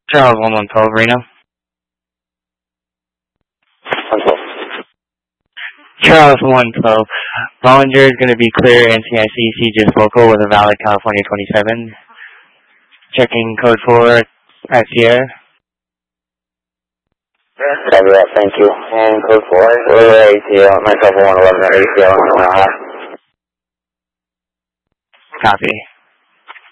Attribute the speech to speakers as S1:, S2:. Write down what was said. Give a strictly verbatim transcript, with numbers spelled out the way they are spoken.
S1: Charles one one twelve, Reno.
S2: one twelve.
S1: Charles one twelve. Bollinger is going to be clear N C I C C just local with a valid California twenty-seven. Checking code four at Sierra.
S2: Copy that, thank you. And code four, we're A T L, myself one eleven at A T L.
S1: Copy.